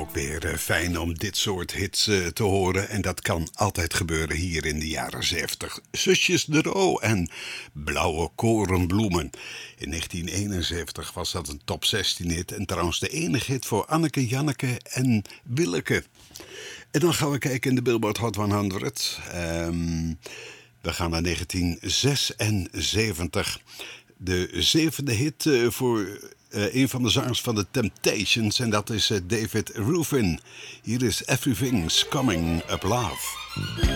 ook weer fijn om dit soort hits te horen. En dat kan altijd gebeuren hier in de jaren 70. Zusjes de Roo en Blauwe Korenbloemen. In 1971 was dat een top 16 hit. En trouwens de enige hit voor Anneke, Janneke en Willeke. En dan gaan we kijken in de Billboard Hot 100. We gaan naar 1976. De zevende hit voor een van de zangers van de Temptations. En dat is David Rufin. Hier is Everything's Coming Up Love.